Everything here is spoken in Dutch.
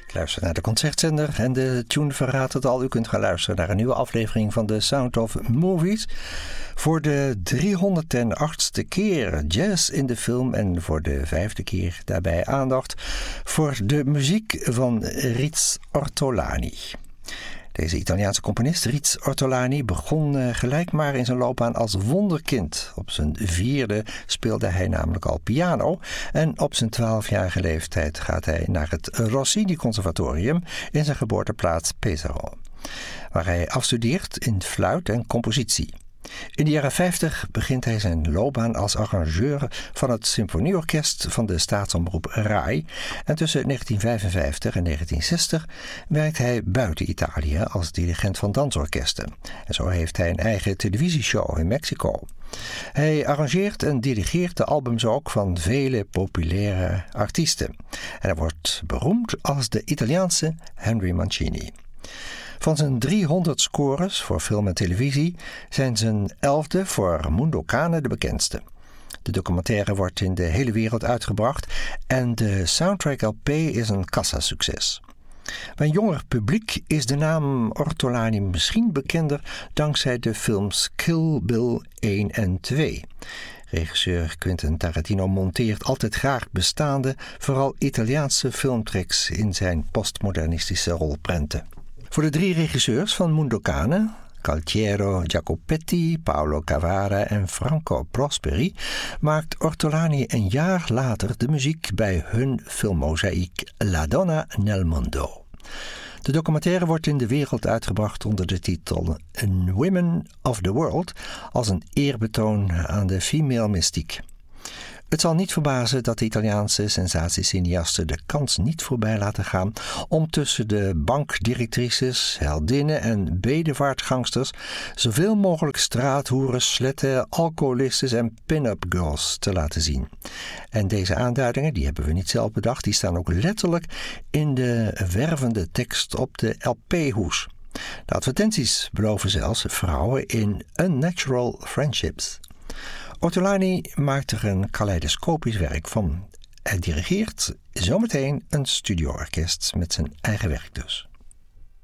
Luister naar de concertzender en de tune verraadt het al. U kunt gaan luisteren naar een nieuwe aflevering van The Sound of Movies. Voor de 308ste keer jazz in de film en voor de 5e keer daarbij aandacht voor de muziek van Riz Ortolani. Deze Italiaanse componist, Riz Ortolani, begon gelijk maar in zijn loopbaan als wonderkind. Op zijn 4e speelde hij namelijk al piano en op zijn 12-jarige leeftijd gaat hij naar het Rossini Conservatorium in zijn geboorteplaats Pesaro, waar hij afstudeert in fluit en compositie. In de jaren 50 begint hij zijn loopbaan als arrangeur van het symfonieorkest van de staatsomroep RAI en tussen 1955 en 1960 werkt hij buiten Italië als dirigent van dansorkesten. En zo heeft hij een eigen televisieshow in Mexico. Hij arrangeert en dirigeert de albums ook van vele populaire artiesten. En hij wordt beroemd als de Italiaanse Henry Mancini. Van zijn 300 scores voor film en televisie zijn zijn 11e voor Mundo Cane de bekendste. De documentaire wordt in de hele wereld uitgebracht en de soundtrack LP is een kassasucces. Bij een jonger publiek is de naam Ortolani misschien bekender dankzij de films Kill Bill 1 en 2. Regisseur Quentin Tarantino monteert altijd graag bestaande, vooral Italiaanse filmtracks in zijn postmodernistische rolprenten. Voor de 3 regisseurs van Mundo Cane, Gualtiero Jacopetti, Paolo Cavara en Franco Prosperi, maakt Ortolani een jaar later de muziek bij hun filmmozaïek La Donna nel Mondo. De documentaire wordt in de wereld uitgebracht onder de titel Women of the World als een eerbetoon aan de female mystiek. Het zal niet verbazen dat de Italiaanse sensatiecineasten de kans niet voorbij laten gaan om tussen de bankdirectrices, heldinnen en bedevaartgangsters zoveel mogelijk straathoeren, sletten, alcoholistes en pin-up girls te laten zien. En deze aanduidingen, die hebben we niet zelf bedacht, die staan ook letterlijk in de wervende tekst op de LP-hoes. De advertenties beloven zelfs vrouwen in Unnatural Friendships. Ortolani maakt er een kaleidoscopisch werk van. Hij dirigeert zometeen een studioorkest met zijn eigen werk dus.